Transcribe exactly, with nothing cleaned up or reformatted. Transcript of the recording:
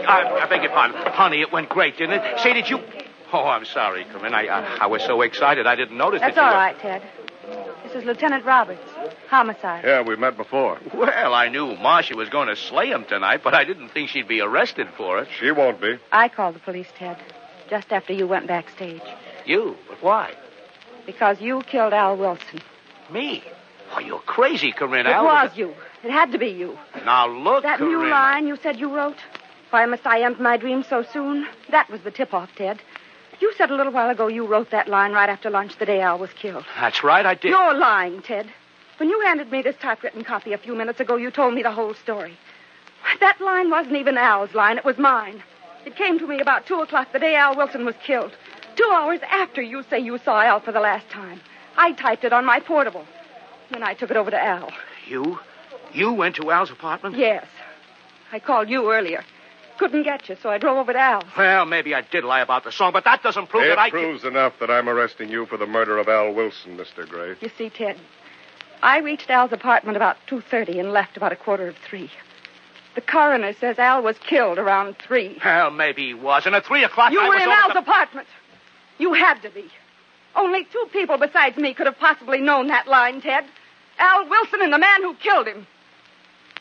I, I beg your pardon. Honey, it went great, didn't it? Say, did you... Oh, I'm sorry, Corinne. I, I, I was so excited I didn't notice That's that you all were... right, Ted. This is Lieutenant Roberts, homicide. Yeah, we've met before. Well, I knew Marcia was going to slay him tonight, but I didn't think she'd be arrested for it. She won't be. I called the police, Ted, just after you went backstage. You? But why? Because you killed Al Wilson. Me? Oh, you're crazy, Corinne. It Al was you. It had to be you. Now, look, That Corinne. new line you said you wrote, why must I end my dream so soon? That was the tip-off, Ted. You said a little while ago you wrote that line right after lunch the day Al was killed. That's right, I did. You're lying, Ted. When you handed me this typewritten copy a few minutes ago, you told me the whole story. That line wasn't even Al's line. It was mine. It came to me about two o'clock the day Al Wilson was killed. Two hours after you say you saw Al for the last time. I typed it on my portable. Then I took it over to Al. You? You went to Al's apartment? Yes. I called you earlier. Couldn't get you, so I drove over to Al's. Well, maybe I did lie about the song, but that doesn't prove It that I... proves enough that I'm arresting you for the murder of Al Wilson, Mister Gray. You see, Ted, I reached Al's apartment about two thirty and left about a quarter of three. The coroner says Al was killed around three. Well, maybe he was. And at three o'clock, You I were was in over Al's the... apartment. You had to be. Only two people besides me could have possibly known that line, Ted. Al Wilson and the man who killed him.